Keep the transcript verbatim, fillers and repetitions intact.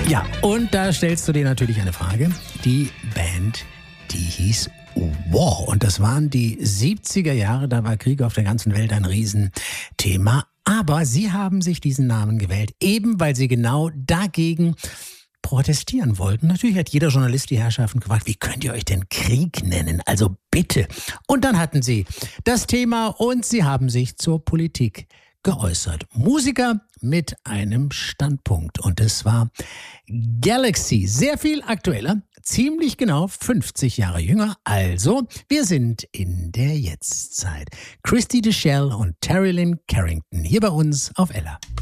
Ja, und da stellst du dir natürlich eine Frage. Die Band, die hieß War. Und das waren die siebziger Jahre, da war Krieg auf der ganzen Welt ein Riesenthema. Aber sie haben sich diesen Namen gewählt, eben weil sie genau dagegen protestieren wollten. Natürlich hat jeder Journalist die Herrschaften gefragt, wie könnt ihr euch denn Krieg nennen? Also bitte. Und dann hatten sie das Thema und sie haben sich zur Politik geäußert. Musiker mit einem Standpunkt. Und es war Galaxy. Sehr viel aktueller, ziemlich genau fünfzig Jahre jünger. Also, wir sind in der Jetztzeit. Christy DeShell und Terry Lynn Carrington hier bei uns auf Ella.